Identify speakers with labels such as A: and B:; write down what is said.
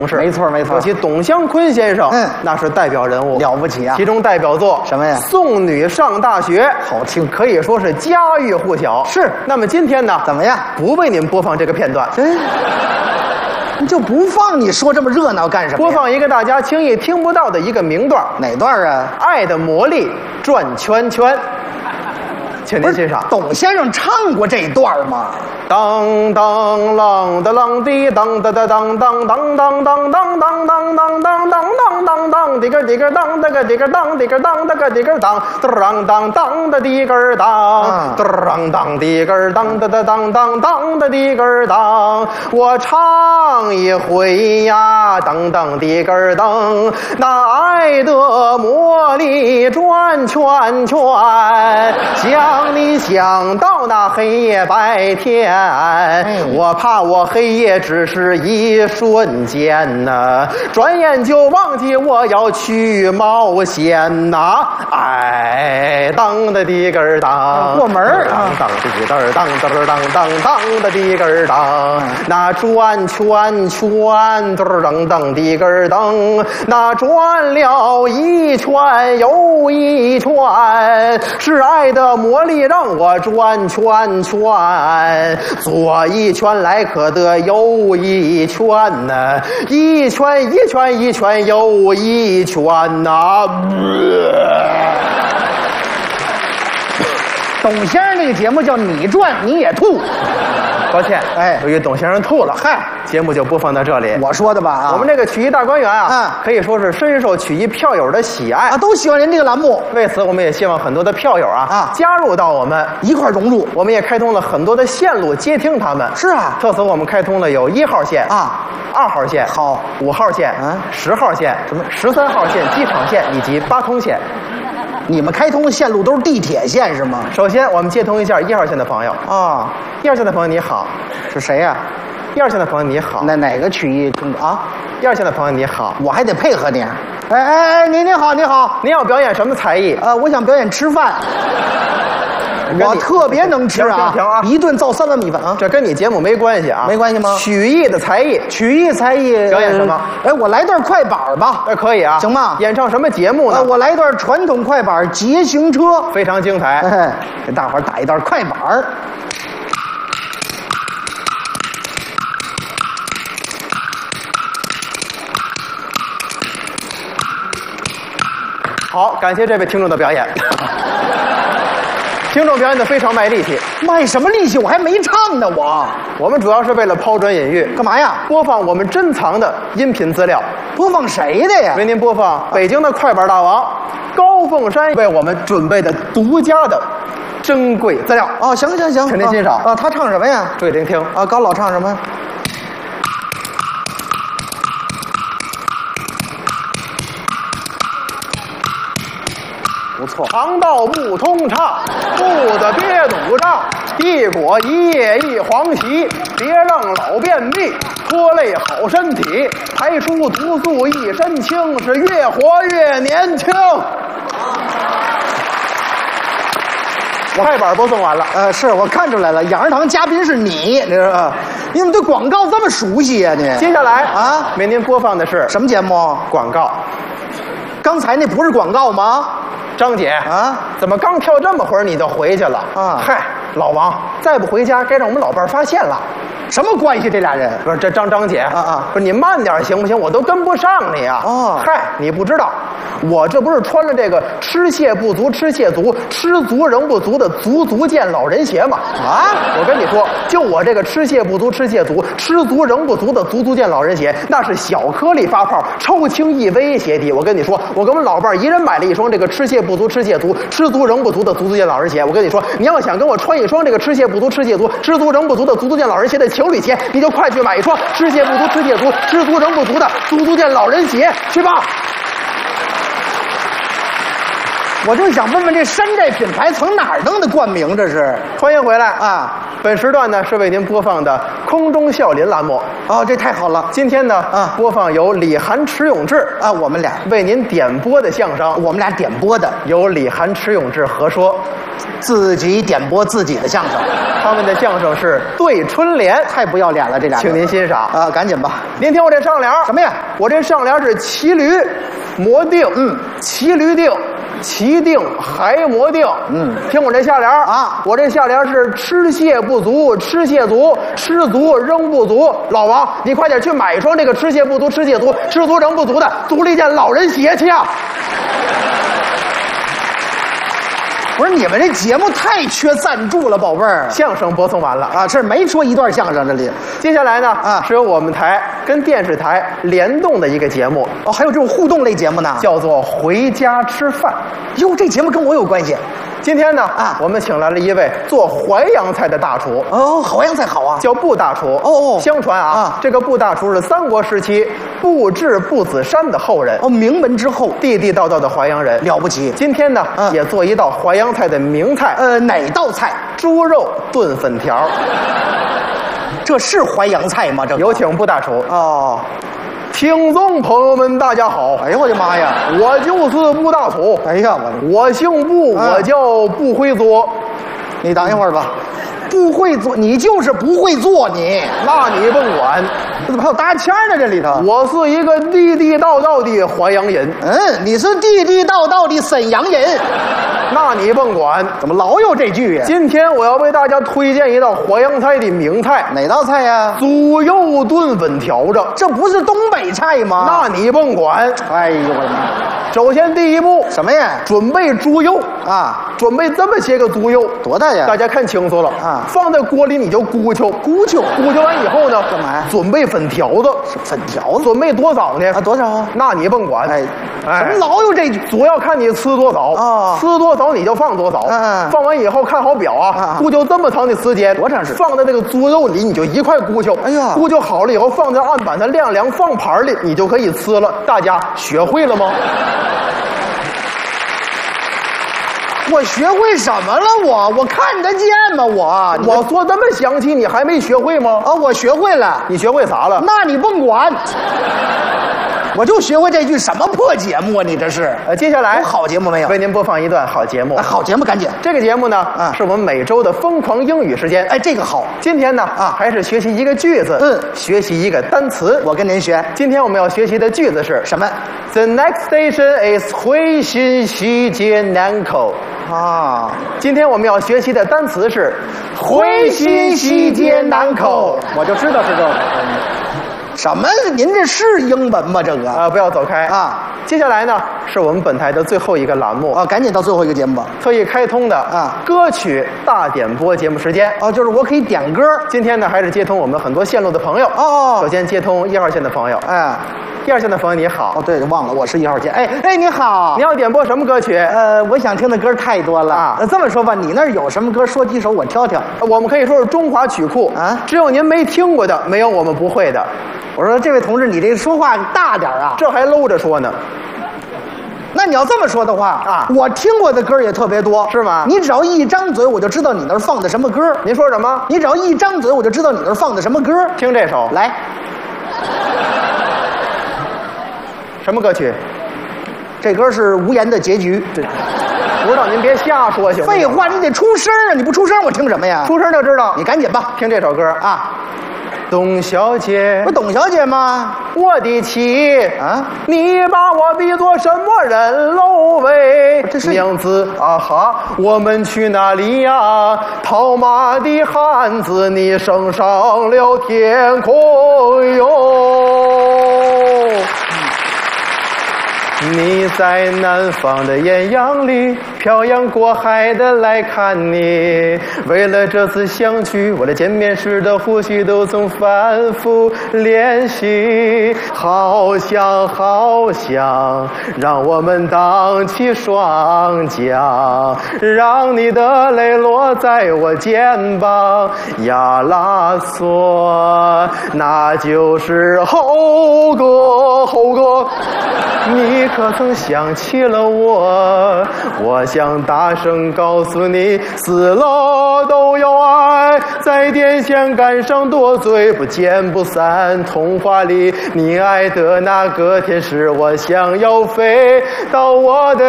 A: 是，
B: 没错没错。
A: 尤其董湘坤先生，那是代表人物，
B: 了不起啊！
A: 其中代表作
B: 什么呀？
A: 送女上大学，
B: 好听，
A: 可以说是家喻户晓。
B: 是。
A: 那么今天呢？
B: 怎么样？
A: 不为你们播放这个片段。
B: 你就不放？你说这么热闹干什么？
A: 播放一个大家轻易听不到的一个名段。
B: 哪段啊？
A: 爱的魔力转圈圈。请您欣赏。
B: 董先生唱过这段吗？
A: 当当啷的啷滴当当当当当当当当当当当当当当当当滴个滴个当的个滴个当滴个当的个滴个当当当当的滴个当当当滴个当的当当当的滴个当，我唱一回呀，当当滴个当，那爱的魔力转圈圈，想你想到那黑夜白天。我怕我黑夜只是一瞬间呐，转眼就忘记我要去冒险呐。哎，当的滴个当，
B: 过门儿，
A: 当滴个当当当当当的滴个当，那转圈圈当当滴个当，那转了一圈又一圈，是爱的魔力让我转圈圈。左一圈来可得右一圈呢，一圈一圈一圈又一圈呐。
B: 董先生那个节目叫你转你也吐。
A: 抱歉，由于董先生吐了，节目就播放到这里。
B: 我说的吧
A: 我们这个曲艺大观园可以说是深受曲艺票友的喜爱
B: 都喜欢人这个栏目。
A: 为此，我们也希望很多的票友加入到我们
B: 一块融入。
A: 我们也开通了很多的线路接听他们。
B: 是啊，
A: 特此我们开通了有1号线2号线、5号线、10号线、13号线机场线以及8通线。
B: 你们开通的线路都是地铁线是吗？
A: 首先，我们接通一下1号线的朋友1号线的朋友你好，
B: 是谁呀
A: ？1号线的朋友你好，
B: 哪个曲艺听众
A: 1号线的朋友你好，
B: 我还得配合你。您好，您好，
A: 您要表演什么才艺？
B: 我想表演吃饭。我特别能吃一顿造3碗米饭
A: 这跟你节目没关系
B: 没关系吗？
A: 曲艺的才艺，
B: 曲艺才艺
A: 表演什么？
B: 我来段快板吧。
A: 可以
B: 行吗？
A: 演唱什么节目呢？
B: 我来段传统快板《捷行车》，
A: 非常精彩。
B: 给大伙儿打一段快板。
A: 好，感谢这位听众的表演。听众表演的非常卖力气，
B: 卖什么力气？我还没唱呢，
A: 我们主要是为了抛砖引玉。
B: 干嘛呀？
A: 播放我们珍藏的音频资料。
B: 播放谁的呀？
A: 为您播放北京的快板大王高凤山为我们准备的独家的珍贵资料。
B: 行，
A: 请您欣赏。
B: 他唱什么呀？
A: 注意聆听。
B: 高老唱什么？不错，
A: 肠道不通畅，肚子别堵胀，一果一夜一黄芪，别让老便秘，拖累好身体，排出毒素一身轻，是越活越年轻。快板播送完了，
B: 是我看出来了，养儿堂嘉宾是你知道吧？你怎么对广告这么熟悉呀？你
A: 接下来为您播放的是
B: 什么节目？
A: 广告。
B: 刚才那不是广告吗？
A: 张姐怎么刚跳这么会儿你就回去了？嗨，老王，再不回家该让我们老伴儿发现了。
B: 什么关系？这俩人
A: 不是这张姐不是你慢点行不行？我都跟不上你啊！嗨，你不知道，我这不是穿了这个吃蟹不足吃蟹足，吃足仍不足的足见老人鞋吗？我跟你说，就我这个吃蟹不足吃蟹足，吃足仍不足的足见老人鞋，那是小颗粒发泡，抽轻易微鞋底。我跟你说，我跟我们老伴儿一人买了一双这个吃蟹不足吃蟹足，吃足仍不足的足见老人鞋。我跟你说，你要想跟我穿一双这个吃蟹不足吃蟹足，吃足仍不足的足见老人鞋的情侣鞋，你就快去买一双吃蟹不足吃蟹足，吃足仍不足的足见老人鞋去吧。
B: 我就想问问这山寨品牌从哪儿弄的冠名？这是
A: 欢迎回来
B: 啊！
A: 本时段呢是为您播放的空中笑林栏目。
B: 哦，这太好了
A: 今天呢，播放由李涵、迟永志
B: 啊！我们俩
A: 为您点播的相声，
B: 我们俩点播的，
A: 由李涵、迟永志合说，
B: 自己点播自己的相声。
A: 他们的相声是对春联，
B: 太不要脸了，这俩
A: 请您欣赏
B: 啊！赶紧吧，
A: 您听我这上联
B: 什么呀？
A: 我这上联是骑驴磨定，骑驴定。骑定还磨定，听我这下联啊！我这下联是吃蟹不足，吃蟹足，吃足扔不足。老王，你快点去买一双这个吃蟹不足、吃蟹足、吃足扔不足的足力健老人鞋去啊！
B: 不是你们这节目太缺赞助了，宝贝儿。
A: 相声播送完了
B: 啊，这没说一段相声这里。
A: 接下来呢是由我们台跟电视台联动的一个节目
B: 哦，还有这种互动类节目呢，
A: 叫做《回家吃饭》。
B: 哟，这节目跟我有关系。
A: 今天呢我们请来了一位做淮扬菜的大厨。
B: 哦，淮扬菜好啊，
A: 叫步大厨。
B: 哦，
A: 相传这个步大厨是三国时期步智步子山的后人。
B: 哦，名门之后，
A: 地地道道的淮扬人，
B: 了不起。
A: 今天呢也做一道淮扬菜的名菜。
B: 哪道菜？
A: 猪肉炖粉条。
B: 这是淮扬菜吗？这
A: 有请步大厨。
B: 哦。
A: 听众朋友们，大家好！
B: 哎呦我的妈呀，
A: 我就是步大厨。
B: 哎呀，
A: 我姓步，我叫不会做。
B: 你等一会儿吧，不会做，你就是不会做你。
A: 那你甭管，
B: 怎么还有搭腔呢？这里头，
A: 我是一个地地道道的淮扬人。
B: 你是地地道道的沈阳人。
A: 那你甭管，
B: 怎么老有这句呀？
A: 今天我要为大家推荐一道淮扬菜的名菜。
B: 哪道菜呀？
A: 猪肉炖粉条子。
B: 这不是东北菜吗？
A: 那你甭管。
B: 哎呦我的妈！
A: 首先第一步
B: 什么呀？
A: 准备猪肉
B: 啊，
A: 准备这么些个猪肉，
B: 多大呀？
A: 大家看清楚了
B: 啊！
A: 放在锅里你就咕啾完以后呢，
B: 干嘛呀？
A: 准备粉条子。
B: 粉条子
A: 准备多少呢？
B: 多少啊？
A: 那你甭管。
B: 怎么老有这句？
A: 主要看你吃多少
B: 啊，
A: 吃多少你就放多少。放完以后看好表啊，咕啾这么长的时间，
B: 多长时间？
A: 放在这个猪肉里你就一块咕啾。
B: 哎呀，
A: 咕啾好了以后放在案板上晾凉，放盘里你就可以吃了。大家学会了吗？
B: 我学会什么了？我看得见吗？
A: 我说这么详细，你还没学会吗？
B: 我学会了。
A: 你学会啥了？
B: 那你甭管。我就学会这句，什么破节目啊？你这是？
A: 接下来
B: 有好节目没有？
A: 为您播放一段好节目。
B: 好节目，赶紧。
A: 这个节目呢，是我们每周的疯狂英语时间。
B: 这个好。
A: 今天呢，还是学习一个句子，学习一个单词。
B: 我跟您学。
A: 今天我们要学习的句子是
B: 什么
A: ？The next station is 回新西街南口。
B: 啊，
A: 今天我们要学习的单词是回新西街南口。
B: 我就知道是这个。什么？您这是英文吗？这个
A: 不要走开啊！接下来呢，是我们本台的最后一个栏目
B: 赶紧到最后一个节目吧。
A: 特意开通的歌曲大点播节目时间
B: 就是我可以点歌。
A: 今天呢，还是接通我们很多线路的朋友首先接通1号线的朋友。1号线的朋友你好。
B: 对，忘了我是1号线。你好，
A: 你要点播什么歌曲？
B: 我想听的歌太多了这么说吧，你那儿有什么歌？说几首我挑挑。
A: 我们可以说是中华曲库只有您没听过的，没有我们不会的。
B: 我说这位同志，你这说话大点啊！
A: 这还搂着说呢。
B: 那你要这么说的话我听过的歌也特别多，
A: 是吗？
B: 你只要一张嘴，我就知道你那儿放的什么歌。
A: 您说什么？
B: 你只要一张嘴，我就知道你那儿放的什么歌。
A: 听这首，
B: 来。
A: 什么歌曲？
B: 这歌是无言的结局。
A: 不知道您别瞎说行吗？
B: 废话，你得出声啊！你不出声，我听什么呀？
A: 出声就知道。
B: 你赶紧吧，
A: 听这首歌董小姐，
B: 不董小姐吗？
A: 我的妻你把我比作什么人喽喂？娘子哈，我们去哪里呀？套马的汉子，你升上了天空哟。你在南方的艳阳里漂洋过海的来看你。为了这次相聚，我的见面时的呼吸都曾反复练习。好想让我们荡起双桨，让你的泪落在我肩膀。呀啦嗦，那就是猴哥，你可曾想起了我？我想大声告诉你，死了都要爱，在电线杆上多嘴，不见不散。童话里你爱的那个天使，我想要飞到我的